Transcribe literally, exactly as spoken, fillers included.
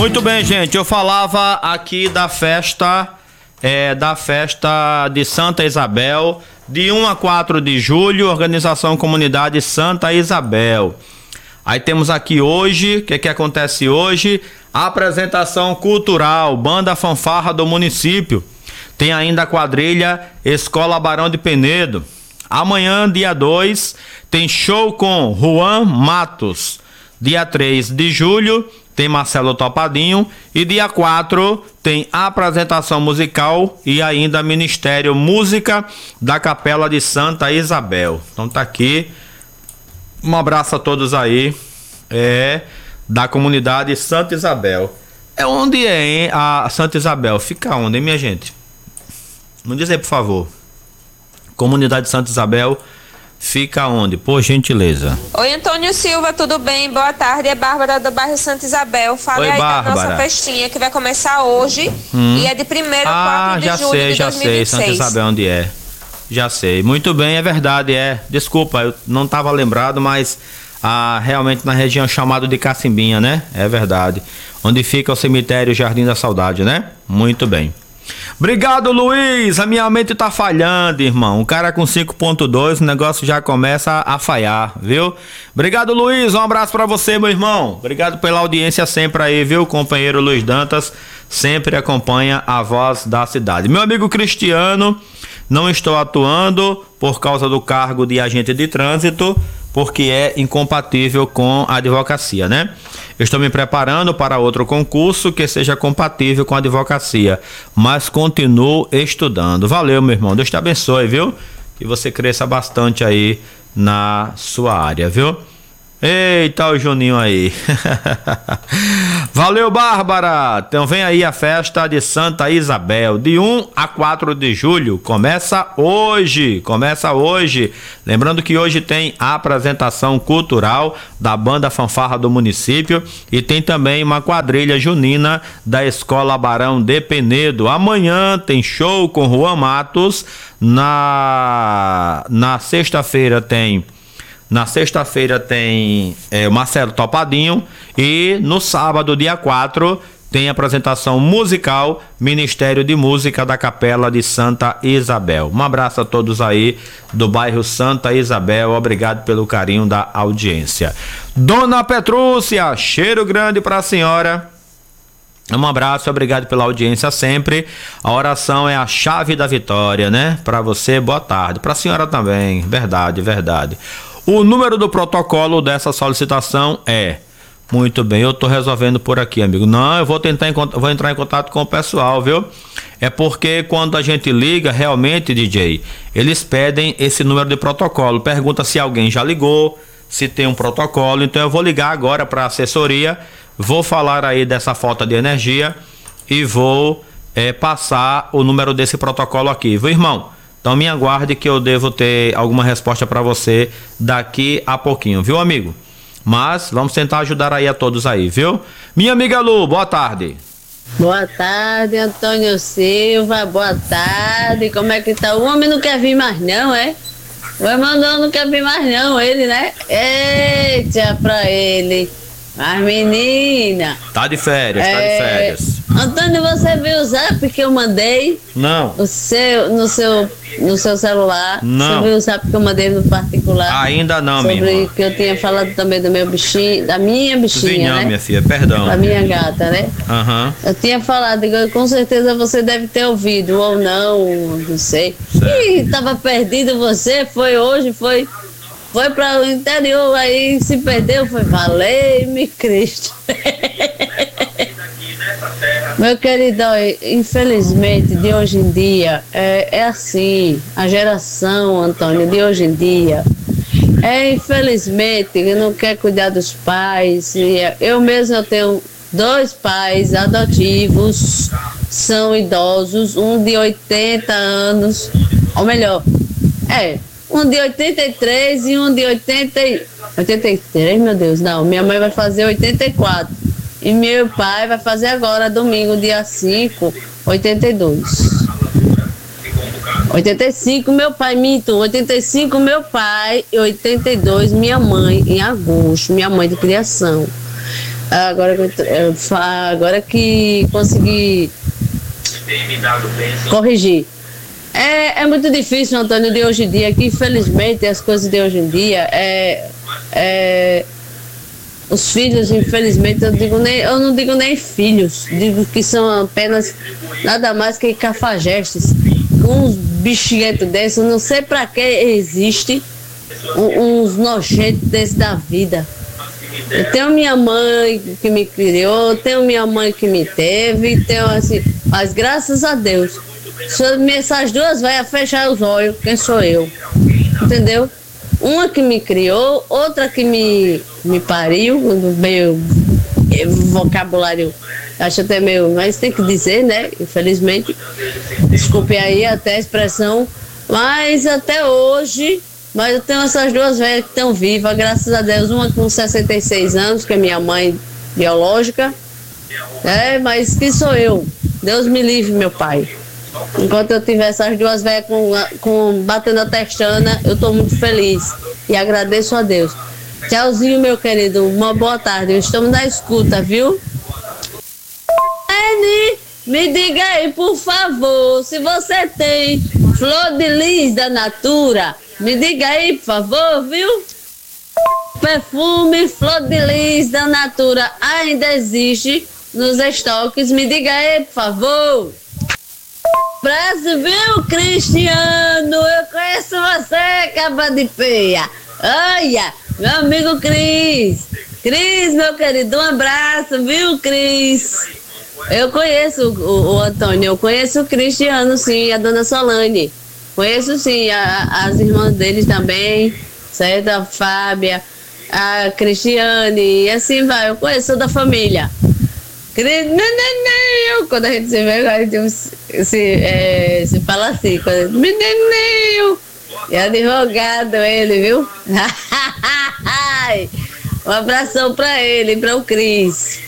Muito bem, gente, eu falava aqui da festa, é, da festa de Santa Isabel, de um a quatro de julho, Organização Comunidade Santa Isabel. Aí temos aqui hoje, o que que acontece hoje? Apresentação cultural, banda fanfarra do município. Tem ainda a quadrilha Escola Barão de Penedo. Amanhã, dia dois, tem show com Juan Matos. Dia três de julho, tem Marcelo Topadinho. E dia quatro, tem apresentação musical e ainda Ministério Música da Capela de Santa Isabel. Então tá aqui. Um abraço a todos aí. É da comunidade Santa Isabel. É onde é, hein, a Santa Isabel? Fica onde, hein, minha gente? Me diz aí, por favor. Comunidade Santa Isabel fica onde? Por gentileza. Oi, Antônio Silva, tudo bem? Boa tarde, é Bárbara do bairro Santa Isabel. Fala Oi, aí Bárbara. da nossa festinha que vai começar hoje Hum. e é de primeiro a Ah, quatro de já julho sei, de já dois mil e vinte e sei, seis. Santa Isabel onde é. Já sei. Muito bem, é verdade, é. Desculpa, eu não estava lembrado, mas ah, realmente na região chamada de Cacimbinha, né? É verdade. Onde fica o cemitério Jardim da Saudade, né? Muito bem. Obrigado, Luiz. A minha mente tá falhando, irmão. O cara com cinco ponto dois, o negócio já começa a falhar, viu? Obrigado, Luiz. Um abraço pra você, meu irmão. Obrigado pela audiência sempre aí, viu? Companheiro Luiz Dantas sempre acompanha a voz da cidade. Meu amigo Cristiano, não estou atuando por causa do cargo de agente de trânsito, porque é incompatível com a advocacia, né? Estou me preparando para outro concurso que seja compatível com a advocacia, mas continuo estudando. Valeu, meu irmão. Deus te abençoe, viu? Que você cresça bastante aí na sua área, viu? Eita, o Juninho aí. Valeu, Bárbara. Então vem aí a festa de Santa Isabel, de um a quatro de julho. Começa hoje, começa hoje. Lembrando que hoje tem a apresentação cultural da banda fanfarra do município e tem também uma quadrilha junina da Escola Barão de Penedo. Amanhã tem show com Juan Matos. Na, na sexta-feira tem Na sexta-feira tem é, Marcelo Topadinho e no sábado, dia quatro, tem apresentação musical Ministério de Música da Capela de Santa Isabel. Um abraço a todos aí do bairro Santa Isabel. Obrigado pelo carinho da audiência. Dona Petrúcia, cheiro grande para a senhora. Um abraço, obrigado pela audiência sempre. A oração é a chave da vitória, né? Para você, boa tarde. Para a senhora também, verdade, verdade. O número do protocolo dessa solicitação é... Muito bem, eu tô resolvendo por aqui, amigo. Não, eu vou tentar, vou entrar em contato com o pessoal, viu? É porque quando a gente liga, realmente, D J, eles pedem esse número de protocolo. Pergunta se alguém já ligou, se tem um protocolo. Então eu vou ligar agora para a assessoria, vou falar aí dessa falta de energia e vou é, passar o número desse protocolo aqui, viu, irmão? Então me aguarde que eu devo ter alguma resposta para você daqui a pouquinho, viu, amigo? Mas vamos tentar ajudar aí a todos aí, viu? Minha amiga Lu, boa tarde. Boa tarde, Antônio Silva, boa tarde. Como é que tá? O homem não quer vir mais não, é? O Emanuel não quer vir mais não, ele, né? Eita pra ele. Mas menina... Tá de férias, é... tá de férias. Antônio, você viu o zap que eu mandei? Não. O seu, no, seu, no seu celular? Não. Você viu o zap que eu mandei no particular? Ainda não, minha irmã. Sobre que eu tinha falado também do meu bichinho, da minha bichinha, Sim, não, né? minha filha, perdão. Da minha gata, né? Aham. Uhum. Eu tinha falado, com certeza você deve ter ouvido, ou não, não sei. Certo. Ih, tava perdido você, foi hoje, foi... Foi para o interior, aí se perdeu, foi valei-me Cristo. Meu querido, infelizmente, de hoje em dia, é, é assim, a geração, Antônio, de hoje em dia, é infelizmente, não quer cuidar dos pais. Eu mesmo eu tenho dois pais adotivos, são idosos, um de oitenta anos, ou melhor, é... Um de oitenta e três e um de oitenta, oitenta e três, meu Deus, não. Minha mãe vai fazer oitenta e quatro. E meu pai vai fazer agora, domingo, dia cinco, oitenta e dois. oitenta e cinco, meu pai, minto. oitenta e cinco, meu pai. E oitenta e dois, minha mãe, em agosto. Minha mãe de criação. Agora que, eu tô- eu fa- agora que consegui corrigir. É, é muito difícil, Antônio, de hoje em dia, que infelizmente as coisas de hoje em dia é, é os filhos, infelizmente, eu, digo nem, eu não digo nem filhos, digo que são apenas nada mais que cafajestes. Com uns bichinhetos desses, eu não sei pra que existe um- uns nojentos desses da vida. Eu tenho minha mãe que me criou, tenho minha mãe que me teve, tenho assim, mas graças a Deus, se eu- essas duas velhas fechar os olhos, quem sou eu? Entendeu? Uma que me criou, outra que me, me pariu, meio eh, vocabulário, acho até meio, mas tem que dizer, né? Infelizmente. Desculpe aí até a expressão, mas até hoje, mas eu tenho essas duas velhas que estão vivas, graças a Deus, uma com sessenta e seis anos, que é minha mãe biológica, é, mas que sou eu. Deus me livre, meu pai. Enquanto eu tiver essas duas velhas com, com, batendo a testana, eu estou muito feliz e agradeço a Deus. Tchauzinho, meu querido. Uma boa tarde. Estamos na escuta, viu? Anne, me diga aí, por favor, se você tem flor de lis da Natura, me diga aí, por favor, viu? Perfume flor de lis da Natura ainda existe nos estoques? Me diga aí, por favor. Abraço, viu, Cristiano? Eu conheço você, caba de peia. Olha, meu amigo Cris. Cris, meu querido, um abraço, viu, Cris? Eu conheço o, o Antônio, eu conheço o Cristiano, sim, a dona Solane. Conheço, sim, a- as irmãs deles também, certo? A Fábia, a Cristiane, e assim vai. Eu conheço toda a família. Cris, não, não, não. Quando a gente se vê, a gente se, se, é, se fala assim, quando, menininho. É advogado ele, viu? Um abração pra ele, pra o Cris.